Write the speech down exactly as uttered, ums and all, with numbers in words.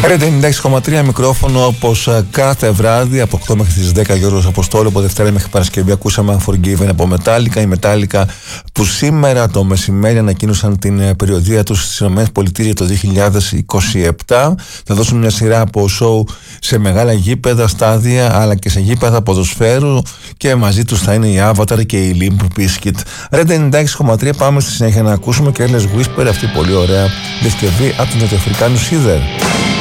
Ρέντε ενενήντα έξι κόμμα τρία, μικρόφωνο όπως κάθε βράδυ από οκτώ μέχρι τις δέκα. Γιώργος Αποστόλου. Από Δευτέρα μέχρι Παρασκευή ακούσαμε Unforgiven από Metallica. Η Metallica που σήμερα το μεσημέρι ανακοίνωσαν την περιοδεία τους στις ΗΠΑ για το δύο χιλιάδες είκοσι επτά. Θα δώσουν μια σειρά από σοου σε μεγάλα γήπεδα, στάδια αλλά και σε γήπεδα ποδοσφαίρου, και μαζί τους θα είναι η Avatar και η Limp Bizkit. Ρέντε ενενήντα έξι κόμμα τρία, πάμε στη συνέχεια να ακούσουμε Careless Whisper, αυτή πολύ ωραία διασκευή από την Νοτιοαφρικάνους Heather.